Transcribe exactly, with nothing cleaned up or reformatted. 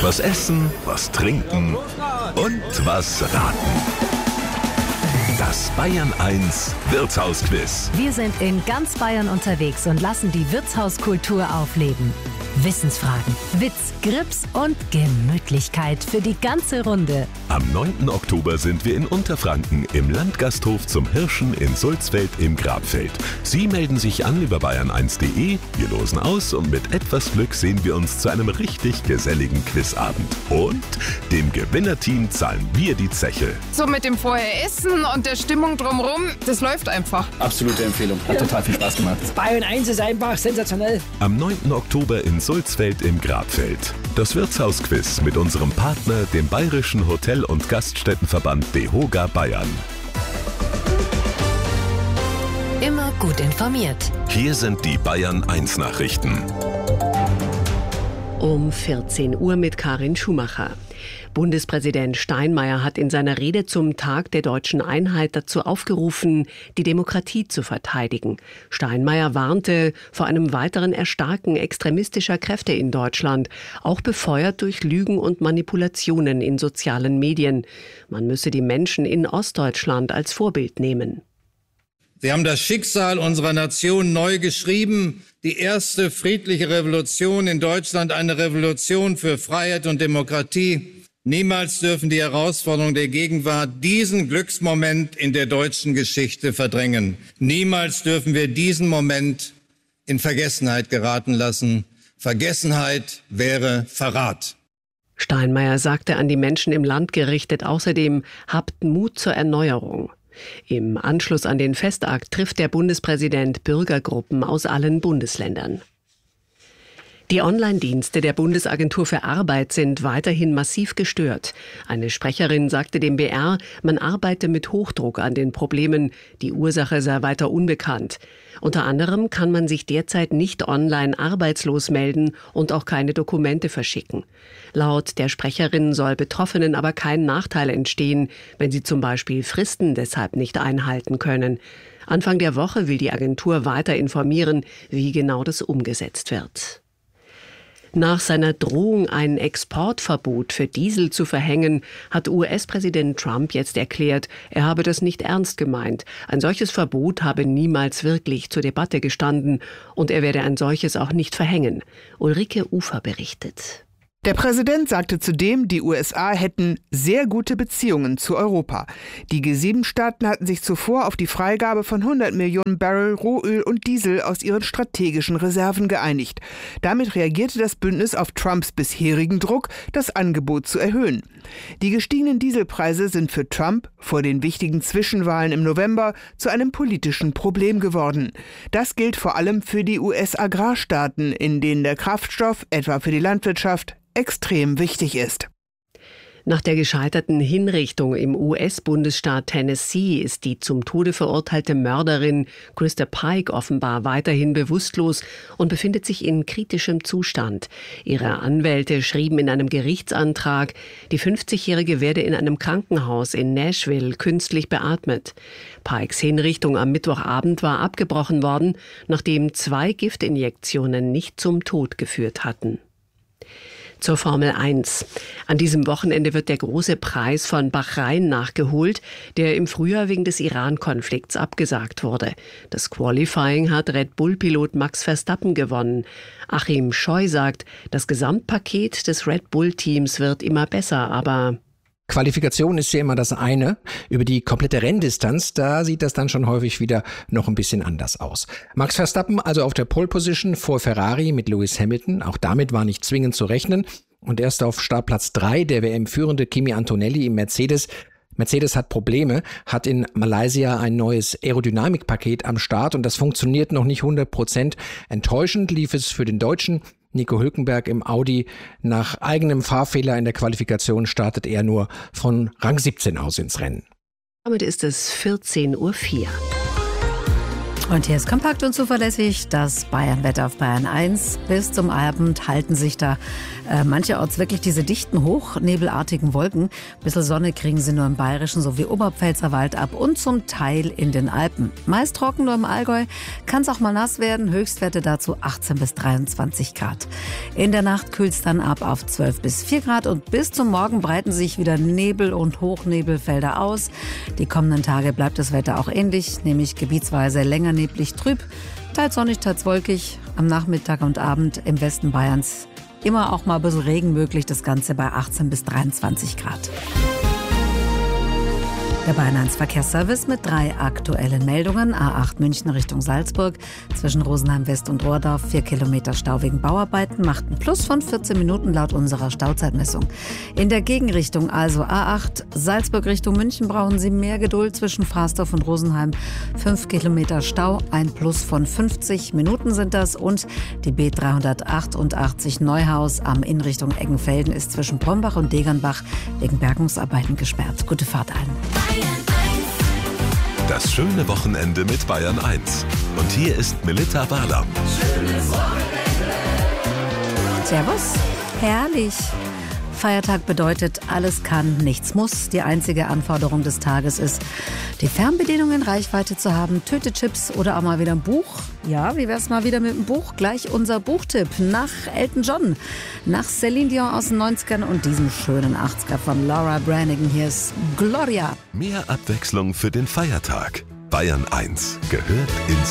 Was essen, was trinken und was raten. Das Bayern eins Wirtshausquiz. Wir sind in ganz Bayern unterwegs und lassen die Wirtshauskultur aufleben. Wissensfragen, Witz, Grips und Gemütlichkeit für die ganze Runde. Am neunten Oktober sind wir in Unterfranken im Landgasthof zum Hirschen in Sulzfeld im Grabfeld. Sie melden sich an über bayern eins punkt de, wir losen aus und mit etwas Glück sehen wir uns zu einem richtig geselligen Quizabend. Und dem Gewinnerteam zahlen wir die Zeche. So mit dem vorher Essen und der Stimmung drumherum, das läuft einfach. Absolute Empfehlung, hat total viel Spaß gemacht. Bayern eins ist einfach sensationell. Am neunten Oktober in Sulzfeld im Grabfeld. Das Wirtshausquiz mit unserem Partner, dem Bayerischen Hotel- und Gaststättenverband DEHOGA Bayern. Immer gut informiert. Hier sind die Bayern eins Nachrichten. Um vierzehn Uhr mit Karin Schumacher. Bundespräsident Steinmeier hat in seiner Rede zum Tag der deutschen Einheit dazu aufgerufen, die Demokratie zu verteidigen. Steinmeier warnte vor einem weiteren Erstarken extremistischer Kräfte in Deutschland, auch befeuert durch Lügen und Manipulationen in sozialen Medien. Man müsse die Menschen in Ostdeutschland als Vorbild nehmen. Sie haben das Schicksal unserer Nation neu geschrieben. Die erste friedliche Revolution in Deutschland, eine Revolution für Freiheit und Demokratie. Niemals dürfen die Herausforderungen der Gegenwart diesen Glücksmoment in der deutschen Geschichte verdrängen. Niemals dürfen wir diesen Moment in Vergessenheit geraten lassen. Vergessenheit wäre Verrat. Steinmeier sagte an die Menschen im Land gerichtet außerdem, habt Mut zur Erneuerung. Im Anschluss an den Festakt trifft der Bundespräsident Bürgergruppen aus allen Bundesländern. Die Online-Dienste der Bundesagentur für Arbeit sind weiterhin massiv gestört. Eine Sprecherin sagte dem B R, man arbeite mit Hochdruck an den Problemen. Die Ursache sei weiter unbekannt. Unter anderem kann man sich derzeit nicht online arbeitslos melden und auch keine Dokumente verschicken. Laut der Sprecherin soll Betroffenen aber kein Nachteil entstehen, wenn sie zum Beispiel Fristen deshalb nicht einhalten können. Anfang der Woche will die Agentur weiter informieren, wie genau das umgesetzt wird. Nach seiner Drohung, ein Exportverbot für Diesel zu verhängen, hat U S-Präsident Trump jetzt erklärt, er habe das nicht ernst gemeint. Ein solches Verbot habe niemals wirklich zur Debatte gestanden und er werde ein solches auch nicht verhängen. Ulrike Ufer berichtet. Der Präsident sagte zudem, die U S A hätten sehr gute Beziehungen zu Europa. Die G sieben Staaten hatten sich zuvor auf die Freigabe von hundert Millionen Barrel Rohöl und Diesel aus ihren strategischen Reserven geeinigt. Damit reagierte das Bündnis auf Trumps bisherigen Druck, das Angebot zu erhöhen. Die gestiegenen Dieselpreise sind für Trump vor den wichtigen Zwischenwahlen im November zu einem politischen Problem geworden. Das gilt vor allem für die U S-Agrarstaaten, in denen der Kraftstoff, etwa für die Landwirtschaft, extrem wichtig ist. Nach der gescheiterten Hinrichtung im U S-Bundesstaat Tennessee ist die zum Tode verurteilte Mörderin Krista Pike offenbar weiterhin bewusstlos und befindet sich in kritischem Zustand. Ihre Anwälte schrieben in einem Gerichtsantrag, die fünfzigjährige werde in einem Krankenhaus in Nashville künstlich beatmet. Pikes Hinrichtung am Mittwochabend war abgebrochen worden, nachdem zwei Giftinjektionen nicht zum Tod geführt hatten. Zur Formel eins. An diesem Wochenende wird der große Preis von Bahrain nachgeholt, der im Frühjahr wegen des Iran-Konflikts abgesagt wurde. Das Qualifying hat Red Bull-Pilot Max Verstappen gewonnen. Achim Scheu sagt, das Gesamtpaket des Red Bull-Teams wird immer besser, aber Qualifikation ist ja immer das eine. Über die komplette Renndistanz, da sieht das dann schon häufig wieder noch ein bisschen anders aus. Max Verstappen also auf der Pole Position vor Ferrari mit Lewis Hamilton. Auch damit war nicht zwingend zu rechnen. Und erst auf Startplatz drei der W M-führende Kimi Antonelli im Mercedes. Mercedes hat Probleme, hat in Malaysia ein neues Aerodynamikpaket am Start und das funktioniert noch nicht hundert Prozent. Enttäuschend lief es für den Deutschen. Nico Hülkenberg im Audi. Nach eigenem Fahrfehler in der Qualifikation startet er nur von Rang siebzehn aus ins Rennen. Damit ist es vierzehn Uhr vier. Und hier ist kompakt und zuverlässig das Bayernwetter auf Bayern eins. Bis zum Abend halten sich da äh, mancherorts wirklich diese dichten, hochnebelartigen Wolken. Ein bisschen Sonne kriegen sie nur im Bayerischen sowie Oberpfälzerwald ab und zum Teil in den Alpen. Meist trocken, nur im Allgäu kann es auch mal nass werden. Höchstwerte dazu achtzehn bis dreiundzwanzig Grad. In der Nacht kühlt es dann ab auf zwölf bis vier Grad und bis zum Morgen breiten sich wieder Nebel- und Hochnebelfelder aus. Die kommenden Tage bleibt das Wetter auch ähnlich, nämlich gebietsweise länger neblig trüb, teils sonnig, teils wolkig. Am Nachmittag und Abend im Westen Bayerns immer auch mal ein bisschen Regen möglich, das Ganze bei achtzehn bis dreiundzwanzig Grad. Der Bayern eins Verkehrsservice mit drei aktuellen Meldungen. A acht München Richtung Salzburg. Zwischen Rosenheim West und Ohrdorf vier Kilometer Stau wegen Bauarbeiten. Macht ein Plus von vierzehn Minuten laut unserer Stauzeitmessung. In der Gegenrichtung, also A acht Salzburg Richtung München, brauchen Sie mehr Geduld zwischen Frasdorf und Rosenheim. fünf Kilometer Stau, ein Plus von fünfzig Minuten sind das. Und die B dreihundertachtundachtzig Neuhaus am in Richtung Eggenfelden ist zwischen Brombach und Degernbach wegen Bergungsarbeiten gesperrt. Gute Fahrt allen. Das schöne Wochenende mit Bayern eins. Und hier ist Melitta Barlam. Schönes Wochenende. Servus. Herrlich. Feiertag bedeutet, alles kann, nichts muss. Die einzige Anforderung des Tages ist, die Fernbedienung in Reichweite zu haben, Tüte-Chips oder auch mal wieder ein Buch. Ja, wie wär's mal wieder mit dem Buch? Gleich unser Buchtipp nach Elton John, nach Celine Dion aus den neunzigern und diesem schönen achtziger von Laura Branigan. Hier ist Gloria. Mehr Abwechslung für den Feiertag. Bayern eins gehört ins